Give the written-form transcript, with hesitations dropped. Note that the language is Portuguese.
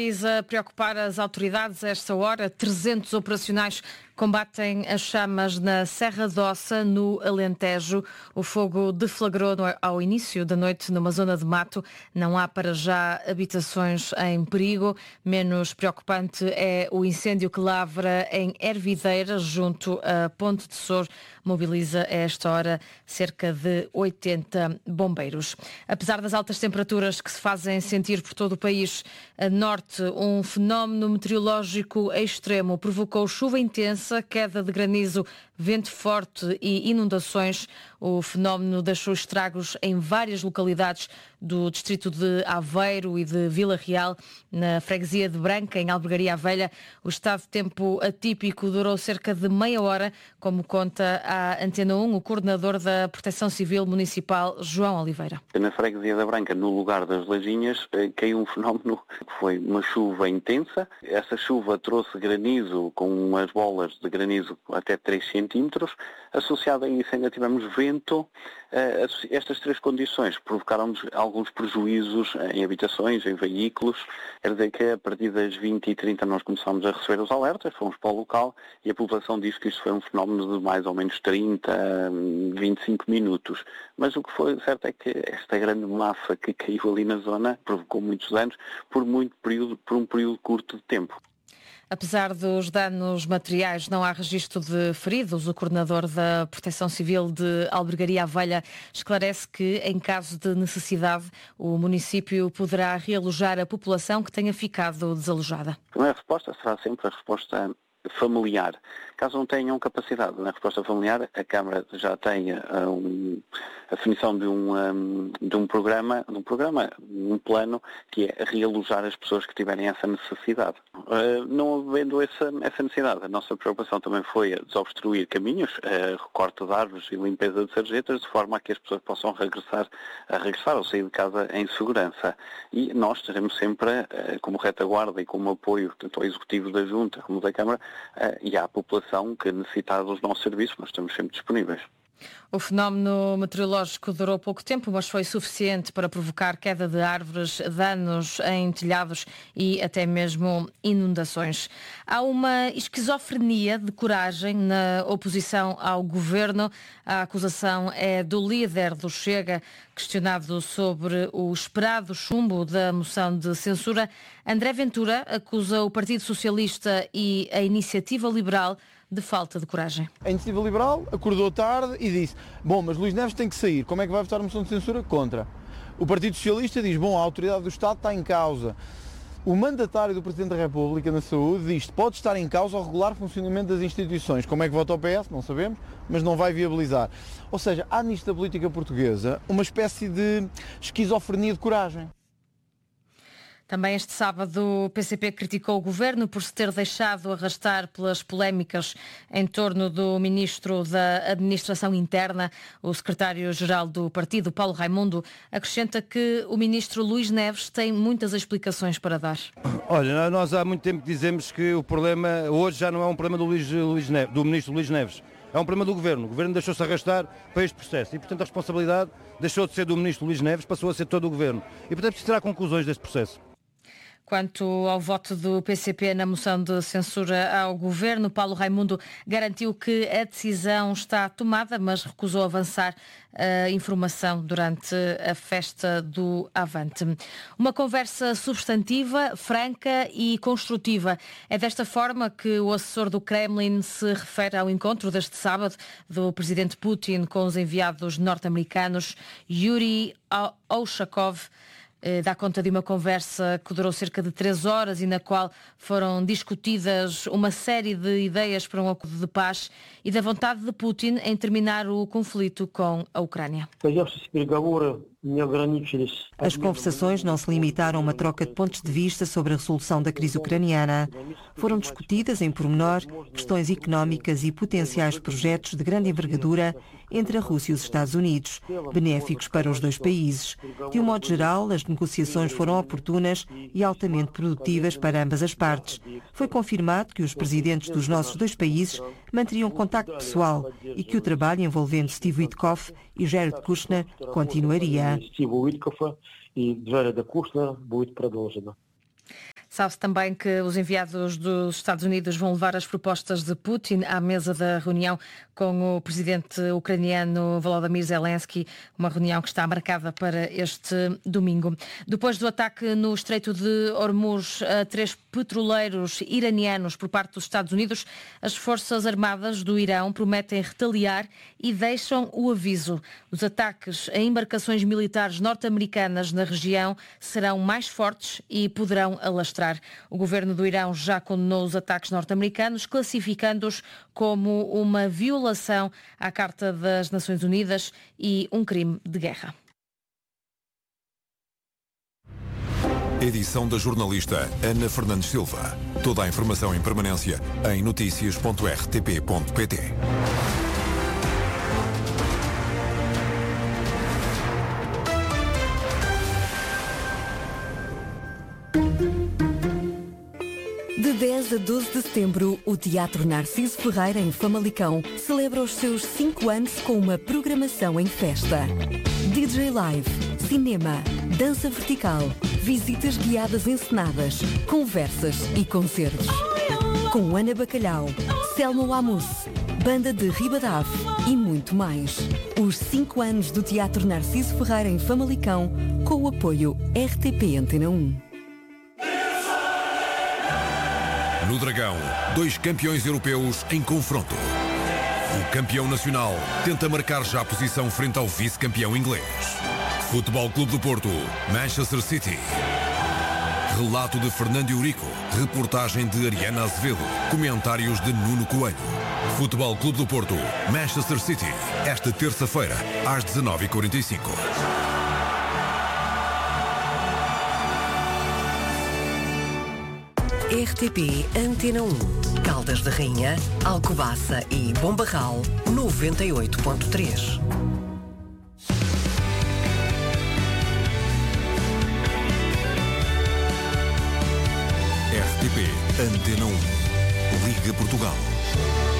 A preocupar as autoridades a esta hora, 300 operacionais combatem as chamas na Serra d'Ossa, no Alentejo. O fogo deflagrou ao início da noite numa zona de mato. Não há para já habitações em perigo. Menos preocupante é o incêndio que lavra em Hervideiras, junto a Ponte de Sor. Mobiliza a esta hora cerca de 80 bombeiros. Apesar das altas temperaturas que se fazem sentir por todo o país, a norte, um fenómeno meteorológico extremo provocou chuva intensa, queda de granizo, vento forte e inundações. O fenómeno deixou estragos em várias localidades do distrito de Aveiro e de Vila Real. Na freguesia de Branca, em Albergaria à Velha, o estado de tempo atípico durou cerca de meia hora, como conta à Antena 1 o coordenador da Proteção Civil Municipal, João Oliveira. Na freguesia da Branca, no lugar das Lajinhas, caiu um fenómeno que foi uma chuva intensa. Essa chuva trouxe granizo, com umas bolas de granizo até 3 centímetros. Associado a isso ainda tivemos vento. Estas três condições provocaram-nos alguns prejuízos em habitações, em veículos. Quer dizer que a partir das 20h30 nós começámos a receber os alertas, fomos para o local e a população disse que isto foi um fenómeno de mais ou menos 30, 25 minutos. Mas o que foi certo é que esta grande massa que caiu ali na zona provocou muitos danos por um período curto de tempo. Apesar dos danos materiais, não há registro de feridos. O coordenador da Proteção Civil de Albergaria à Velha esclarece que, em caso de necessidade, o município poderá realojar a população que tenha ficado desalojada. A primeira resposta será sempre a resposta familiar. Caso não tenham capacidade na resposta familiar, a Câmara já tem a definição de um plano que é realojar as pessoas que tiverem essa necessidade. Não havendo essa necessidade, a nossa preocupação também foi a desobstruir caminhos, recorte de árvores e limpeza de sarjetas, de forma a que as pessoas possam regressar ou sair de casa em segurança. E nós estaremos sempre, como retaguarda e como apoio tanto ao Executivo da Junta como da Câmara, e à população que necessitar dos nossos serviços, nós estamos sempre disponíveis. O fenómeno meteorológico durou pouco tempo, mas foi suficiente para provocar queda de árvores, danos em telhados e até mesmo inundações. Há uma esquizofrenia de coragem na oposição ao governo. A acusação é do líder do Chega, questionado sobre o esperado chumbo da moção de censura. André Ventura acusa o Partido Socialista e a Iniciativa Liberal de falta de coragem. A Iniciativa Liberal acordou tarde e disse: bom, mas Luís Neves tem que sair, como é que vai votar a moção de censura? Contra. O Partido Socialista diz: bom, a autoridade do Estado está em causa. O mandatário do Presidente da República na saúde diz: pode estar em causa o regular funcionamento das instituições. Como é que vota o PS? Não sabemos, mas não vai viabilizar. Ou seja, há nisto da política portuguesa uma espécie de esquizofrenia de coragem. Também este sábado o PCP criticou o governo por se ter deixado arrastar pelas polémicas em torno do ministro da Administração Interna. O secretário-geral do partido, Paulo Raimundo, acrescenta que o ministro Luís Neves tem muitas explicações para dar. Olha, nós há muito tempo que dizemos que o problema hoje já não é um problema do ministro Luís Neves. É um problema do governo. O governo deixou-se arrastar para este processo e, portanto, a responsabilidade deixou de ser do ministro Luís Neves, passou a ser todo o governo. E, portanto, preciso tirar conclusões deste processo. Quanto ao voto do PCP na moção de censura ao governo, Paulo Raimundo garantiu que a decisão está tomada, mas recusou avançar a informação durante a festa do Avante. Uma conversa substantiva, franca e construtiva. É desta forma que o assessor do Kremlin se refere ao encontro deste sábado do presidente Putin com os enviados norte-americanos. Yuri Ushakov dá conta de uma conversa que durou cerca de 3 horas e na qual foram discutidas uma série de ideias para um acordo de paz e da vontade de Putin em terminar o conflito com a Ucrânia. As conversações não se limitaram a uma troca de pontos de vista sobre a resolução da crise ucraniana. Foram discutidas em pormenor questões económicas e potenciais projetos de grande envergadura entre a Rússia e os Estados Unidos, benéficos para os dois países. De um modo geral, as negociações foram oportunas e altamente produtivas para ambas as partes. Foi confirmado que os presidentes dos nossos dois países manteriam contacto pessoal e que o trabalho envolvendo Steve Witkoff e Jared Kushner continuaria. Sabe-se também que os enviados dos Estados Unidos vão levar as propostas de Putin à mesa da reunião com o presidente ucraniano Volodymyr Zelensky, uma reunião que está marcada para este domingo. Depois do ataque no Estreito de Hormuz a 3 petroleiros iranianos por parte dos Estados Unidos, as Forças Armadas do Irão prometem retaliar e deixam o aviso. Os ataques a embarcações militares norte-americanas na região serão mais fortes e poderão alastrar. O governo do Irão já condenou os ataques norte-americanos, classificando-os como uma violação à Carta das Nações Unidas e um crime de guerra. Edição da jornalista Ana Fernandes Silva. Toda a informação em permanência em noticias.rtp.pt. De 10 a 12 de setembro, o Teatro Narciso Ferreira, em Famalicão, celebra os seus 5 anos com uma programação em festa. DJ Live, cinema, dança vertical, visitas guiadas encenadas, conversas e concertos. Com Ana Bacalhau, Selma Amus, Banda de Ribadave e muito mais. Os 5 anos do Teatro Narciso Ferreira, em Famalicão, com o apoio RTP Antena 1. No Dragão, 2 campeões europeus em confronto. O campeão nacional tenta marcar já a posição frente ao vice-campeão inglês. Futebol Clube do Porto, Manchester City. Relato de Fernando Eurico, reportagem de Ariana Azevedo, comentários de Nuno Coelho. Futebol Clube do Porto, Manchester City, esta terça-feira, às 19h45. RTP Antena 1, Caldas da Rainha, Alcobaça e Bombarral, 98.3. RTP Antena 1, Liga Portugal.